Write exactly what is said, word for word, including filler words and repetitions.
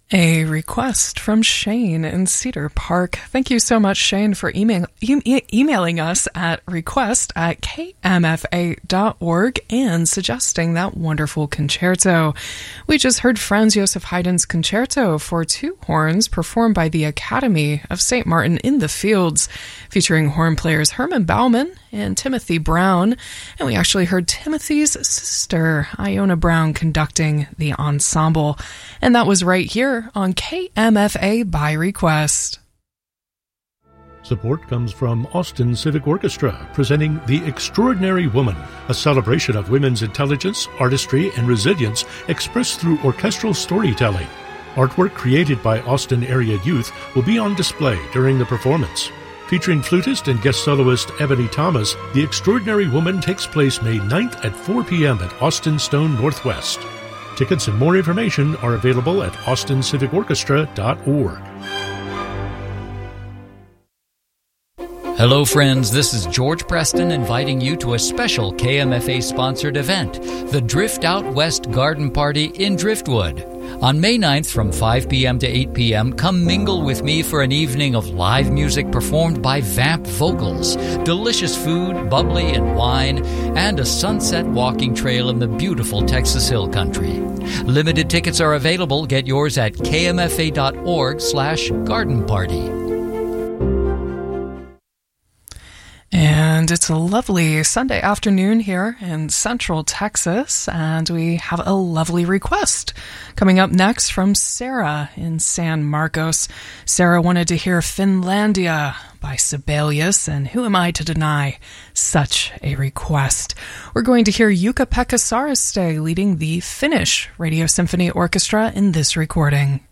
A request from Shane in Cedar Park. Thank you so much, Shane, for email, e- emailing us at request at k m f a dot org and suggesting that wonderful concerto. We just heard Franz Joseph Haydn's concerto for two horns performed by the Academy of Saint Martin in the Fields, featuring horn players Herman Baumann and Timothy Brown. And we actually heard Timothy's sister, Iona Brown, conducting the ensemble. And that was right here on K M F A by request. Support comes from Austin Civic Orchestra, presenting The Extraordinary Woman, a celebration of women's intelligence, artistry, and resilience expressed through orchestral storytelling. Artwork created by Austin area youth will be on display during the performance. Featuring flutist and guest soloist Ebony Thomas, The Extraordinary Woman takes place May ninth at four p.m. at Austin Stone Northwest. Tickets and more information are available at austin civic orchestra dot org. Hello friends, this is George Preston inviting you to a special K M F A-sponsored event, the Drift Out West Garden Party in Driftwood. On May ninth from five p.m. to eight p.m., come mingle with me for an evening of live music performed by Vamp Vocals, delicious food, bubbly and wine, and a sunset walking trail in the beautiful Texas Hill Country. Limited tickets are available. Get yours at k m f a dot org slash garden party. And it's a lovely Sunday afternoon here in Central Texas, and we have a lovely request coming up next from Sarah in San Marcos. Sarah wanted to hear Finlandia by Sibelius, and who am I to deny such a request? We're going to hear Jukka-Pekka Saaristo leading the Finnish Radio Symphony Orchestra in this recording.